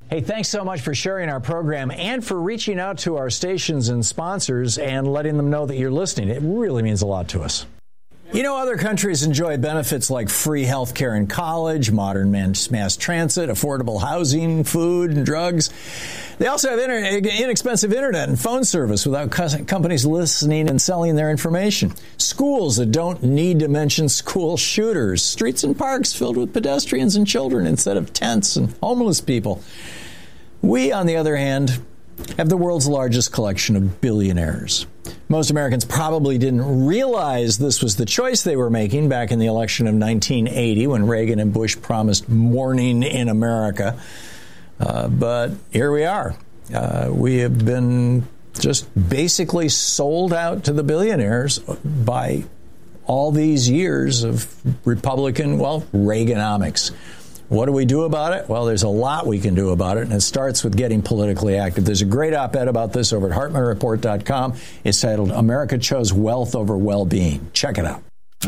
Hey, thanks so much for sharing our program and for reaching out to our stations and sponsors and letting them know that you're listening. It really means a lot to us. You know, other countries enjoy benefits like free health care in college, modern mass transit, affordable housing, food, and drugs. They also have inexpensive internet and phone service without companies listening and selling their information. Schools that don't need to mention school shooters. Streets and parks filled with pedestrians and children instead of tents and homeless people. We, on the other hand, have the world's largest collection of billionaires. Most Americans probably didn't realize this was the choice they were making back in the election of 1980 when Reagan and Bush promised morning in America. But here we are. We have been just basically sold out to the billionaires by all these years of Republican, Reaganomics. What do we do about it? Well, there's a lot we can do about it, and it starts with getting politically active. There's a great op-ed about this over at HartmanReport.com. It's titled, America Chose Wealth Over Well-Being. Check it out.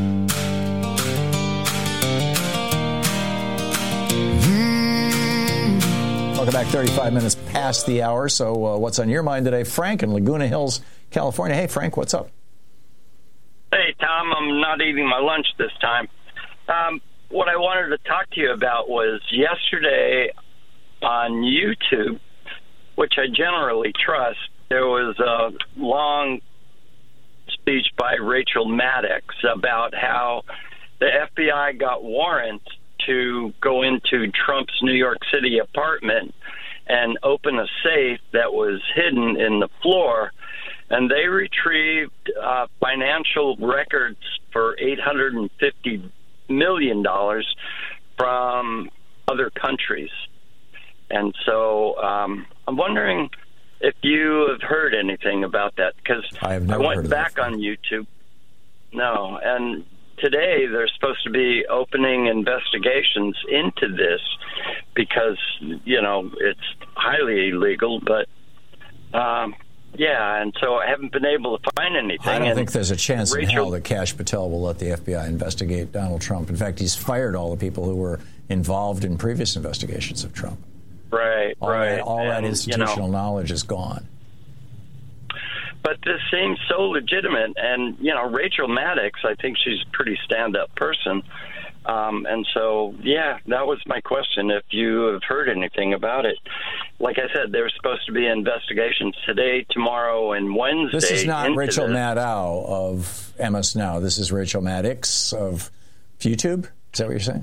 Welcome back, 35 minutes past the hour. So what's on your mind today? Frank in Laguna Hills, California. Hey, Frank, what's up? Hey, Tom, I'm not eating my lunch this time. What I wanted to talk to you about was yesterday on YouTube, which I generally trust, there was a long speech by Rachel Maddox about how the FBI got warrants to go into Trump's New York City apartment and open a safe that was hidden in the floor. And they retrieved financial records for $850 million from other countries. And so I'm wondering if you have heard anything about that, because I went back on YouTube. No, and today they're supposed to be opening investigations into this because, you know, it's highly illegal, but yeah, and so I haven't been able to find anything. I don't think there's a chance in hell that Kash Patel will let the FBI investigate Donald Trump. In fact, he's fired all the people who were involved in previous investigations of Trump. Right, all that institutional knowledge is gone. But this seems so legitimate, and, you know, Rachel Maddox, I think she's a pretty stand-up person. And so, yeah, that was my question, if you have heard anything about it. Like I said, there's supposed to be investigations today, tomorrow, and Wednesday. This is not Rachel Maddow of MS Now. This is Rachel Maddox of YouTube? Is that what you're saying?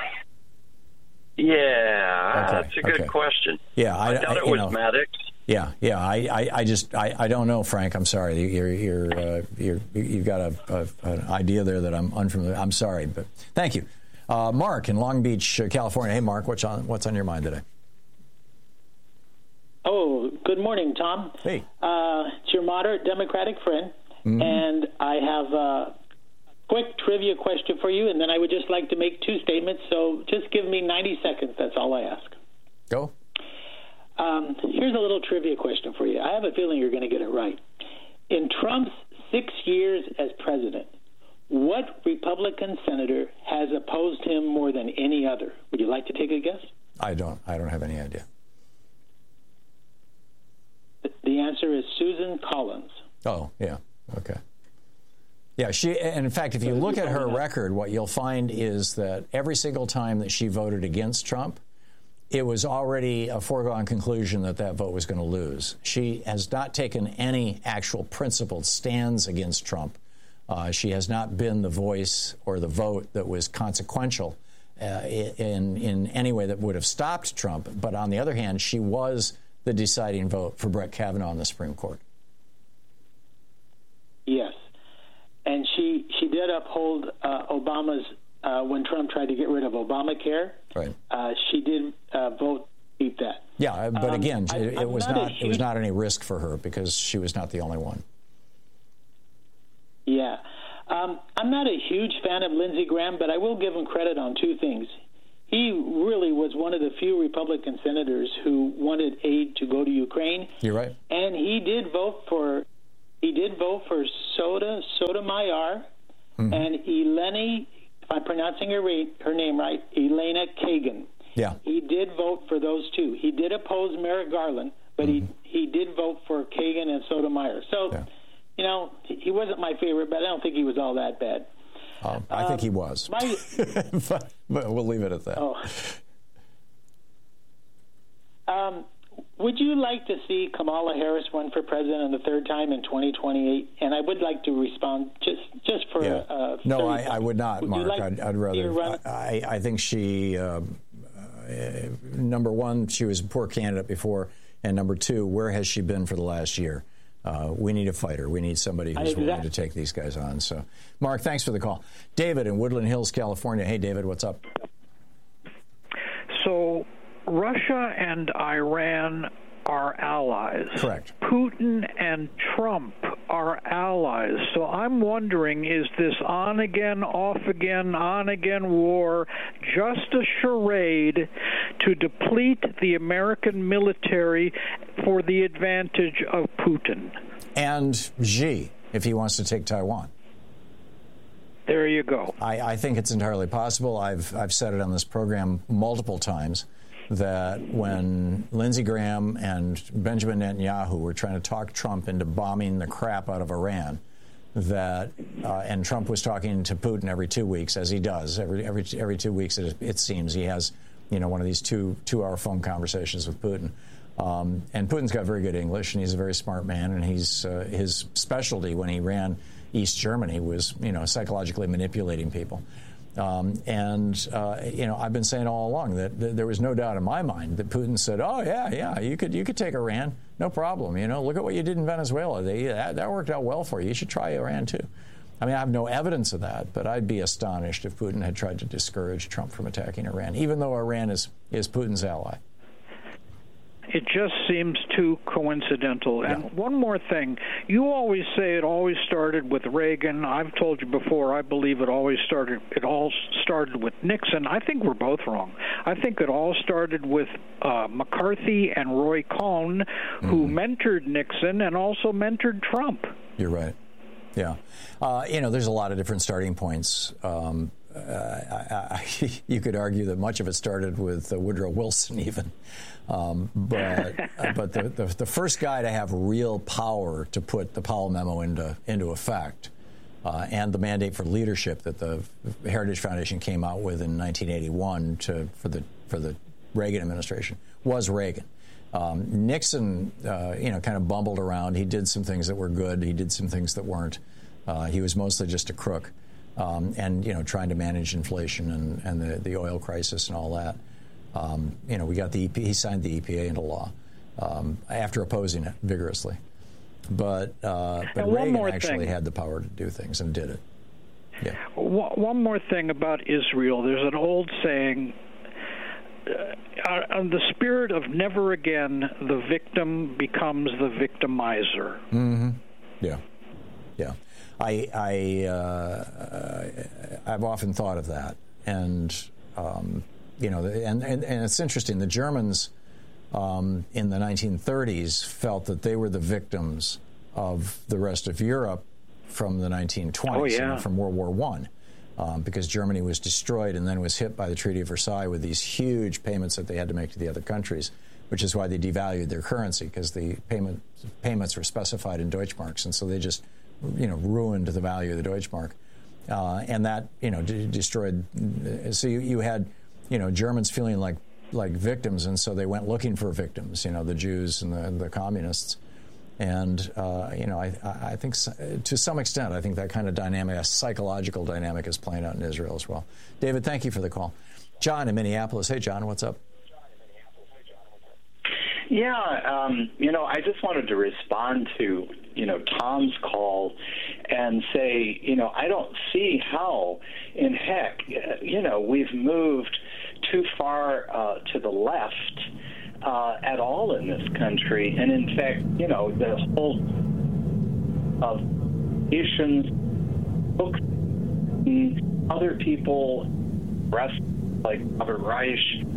Yeah, that's a good question. Yeah, I thought it was Maddox. Yeah. I don't know, Frank. I'm sorry. You've got an idea there that I'm unfamiliar. I'm sorry, but thank you, Mark in Long Beach, California. Hey, Mark, what's on your mind today? Oh, good morning, Tom. Hey, it's your moderate Democratic friend, and I have a quick trivia question for you, and then I would just like to make two statements. So just give me 90 seconds. That's all I ask. Go. Here's a little trivia question for you. I have a feeling you're going to get it right. In Trump's 6 years as president, what Republican senator has opposed him more than any other? Would you like to take a guess? I don't have any idea. The answer is Susan Collins. Oh, yeah. Okay. Yeah, and in fact, if you look at her record, what you'll find is that every single time that she voted against Trump, it was already a foregone conclusion that vote was going to lose. She has not taken any actual principled stands against Trump. She has not been the voice or the vote that was consequential in any way that would have stopped Trump. But on the other hand, she was the deciding vote for Brett Kavanaugh in the Supreme Court. Yes. And she did uphold Obama's, when Trump tried to get rid of Obamacare. Right. She did vote to keep that. Yeah, but again, it was not any risk for her because she was not the only one. Yeah. I'm not a huge fan of Lindsey Graham, but I will give him credit on two things. He really was one of the few Republican senators who wanted aid to go to Ukraine. You're right. And he did vote for Sotomayor and Eleni, if I'm pronouncing her name right, Elena Kagan. Yeah. He did vote for those two. He did oppose Merrick Garland, but he did vote for Kagan and Sotomayor. So, you know, he wasn't my favorite, but I don't think he was all that bad. I think he was. But we'll leave it at that. Would you like to see Kamala Harris run for president the third time in 2028? And I would like to respond just for no, I would not, Mark. I'd rather. I think she, number one, she was a poor candidate before, and number two, where has she been for the last year? We need a fighter. We need somebody who's willing to take these guys on. So, Mark, thanks for the call. David in Woodland Hills, California. Hey, David, what's up? So, Russia and Iran are allies. Correct. Putin and Trump are allies. So I'm wondering, is this on-again, off-again, on-again war just a charade to deplete the American military for the advantage of Putin? And Xi, if he wants to take Taiwan. There you go. I think it's entirely possible. I've said it on this program multiple times that when Lindsey Graham and Benjamin Netanyahu were trying to talk Trump into bombing the crap out of Iran, that and Trump was talking to Putin every 2 weeks, as he does every 2 weeks. It seems he has, you know, one of these two-hour phone conversations with Putin. And Putin's got very good English, and he's a very smart man. And he's his specialty when he ran East Germany was, you know, psychologically manipulating people. You know, I've been saying all along that there was no doubt in my mind that Putin said, "Oh yeah, you could take Iran, no problem. You know, look at what you did in Venezuela. That worked out well for you. You should try Iran too." I mean, I have no evidence of that, but I'd be astonished if Putin had tried to discourage Trump from attacking Iran, even though Iran is Putin's ally. It just seems too coincidental. And one more thing. You always say it always started with Reagan. I've told you before, I believe it all started with Nixon. I think we're both wrong. I think it all started with McCarthy and Roy Cohn, who mentored Nixon and also mentored Trump. You're right. Yeah. You know, there's a lot of different starting points. You could argue that much of it started with Woodrow Wilson, even. But the first guy to have real power to put the Powell Memo into effect, and the mandate for leadership that the Heritage Foundation came out with in 1981 for the Reagan administration was Reagan. Nixon, you know, kind of bumbled around. He did some things that were good. He did some things that weren't. He was mostly just a crook, and you know, trying to manage inflation and the oil crisis and all that. You know, we got the he signed the EPA into law after opposing it vigorously. But Reagan actually had the power to do things and did it. Yeah. One more thing about Israel. There's an old saying, on the spirit of never again, the victim becomes the victimizer. Mm-hmm. Yeah. Yeah. I've often thought of that. And, you know, and it's interesting. The Germans in the 1930s felt that they were the victims of the rest of Europe from the 1920s, and from World War I, because Germany was destroyed and then was hit by the Treaty of Versailles with these huge payments that they had to make to the other countries, which is why they devalued their currency, because the payments were specified in Deutschmarks, and so they just, you know, ruined the value of the Deutschmark, and that, you know, destroyed. So you had, you know, Germans feeling like victims, and so they went looking for victims, you know, the Jews and the communists. And, you know, I think to some extent, I think that kind of dynamic, a psychological dynamic, is playing out in Israel as well. David, thank you for the call. John in Minneapolis. Hey, John, what's up? Yeah, you know, I just wanted to respond to, you know, Tom's call and say, you know, I don't see how in heck, you know, we've moved too far to the left at all in this country. And in fact, you know, the whole of nations, books, other people, rest like Robert Reich,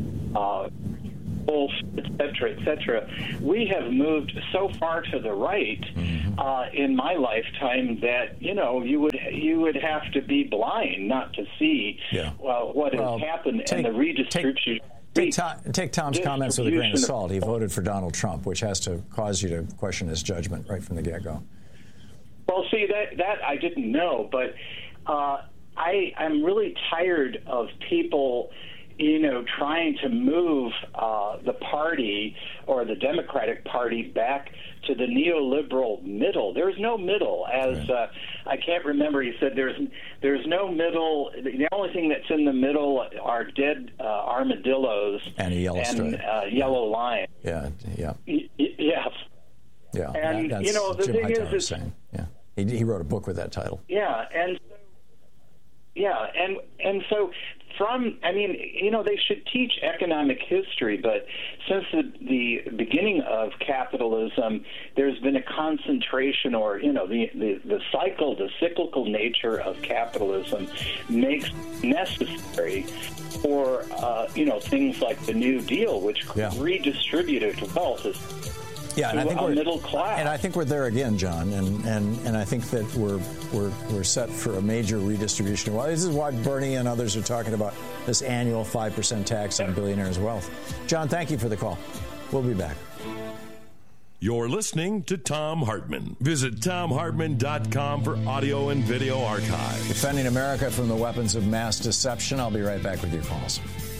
Wolf, et cetera, we have moved so far to the right in my lifetime that, you know, you would have to be blind not to see what has happened and the redistribution. Take Tom's comments with a grain of salt. He voted for Donald Trump, which has to cause you to question his judgment right from the get-go. Well, see, that I didn't know, but I'm really tired of people, trying to move the party or the Democratic Party back to the neoliberal middle. There's no middle. As I can't remember, he said there's no middle. The only thing that's in the middle are dead armadillos and a yellow lion. Yeah. And that's the Jim thing Hightower is, saying, he wrote a book with that title. And so they should teach economic history, but since the beginning of capitalism, there's been a concentration, or the cyclical nature of capitalism makes necessary for things like the New Deal, which redistributed wealth and I think we're middle class. And I think we're there again, John. And I think that we're set for a major redistribution. Well, this is why Bernie and others are talking about this annual 5% tax on billionaires' wealth. John, thank you for the call. We'll be back. You're listening to Thom Hartmann. Visit ThomHartmann.com for audio and video archive. Defending America from the weapons of mass deception. I'll be right back with your calls.